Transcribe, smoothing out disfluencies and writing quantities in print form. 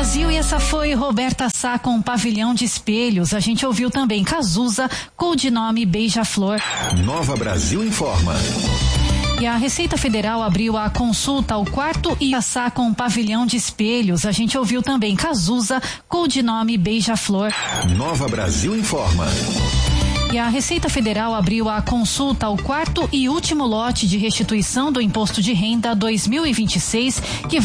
Brasil, e essa foi Roberta Sá com Pavilhão de Espelhos. A gente ouviu também Cazuza, codinome Beija-Flor. Nova Brasil informa. E a Receita Federal abriu a consulta ao quarto e a Sá com Pavilhão de Espelhos. A gente ouviu também Cazuza, codinome Beija-Flor. Nova Brasil informa. E a Receita Federal abriu a consulta ao quarto e último lote de restituição do Imposto de Renda 2026, que vai